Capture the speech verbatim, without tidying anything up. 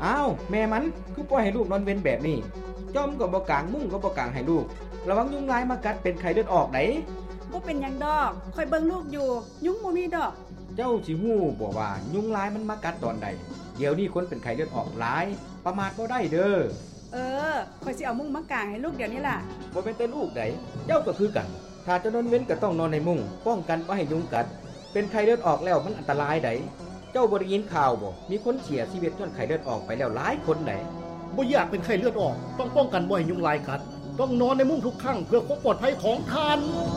อ้าวแม่มันคือปล่อยให้ลูกนอนเว้นแบบนี้จ้อมก็บ่กางมุ้งก็บ่กางให้ลูกระวังยุงลายมากัดเป็นไข้เลือดออกไดบ่เป็นหยังดอกค่อยเบิ่งลูกอยู่ยุงบ่มีดอกเจ้าสิฮู้บ่ว่ายุงลายมันมากัดตอนใดเดี๋ยวนี้คนเป็นไข้เลือดออกหลายประมาทบ่ได้เด้อเออค่อยสิเอามุ้งมากางให้ลูกเดี๋ยวนี้ล่ะบ่เป็นแต่ลูกไดเจ้าก็คือกันถ้าจะนอนเว้นก็ต้องนอนในมุ้งป้องกันบ่ให้ยุงกัดเป็นไข้เลือดออกแล้วมันอันตรายไดเจ้าบ่ได้ยินข่าวบ่มีคนเสียชีวิตย้อนไข้เลือดออกไปแล้วหลายคนไดบ่อยากเป็นไข้เลือดออกต้องป้องกันบ่ให้ยุงลายกัดต้องนอนในมุ้งทุกครั้งเพื่อความปลอดภัยของท่าน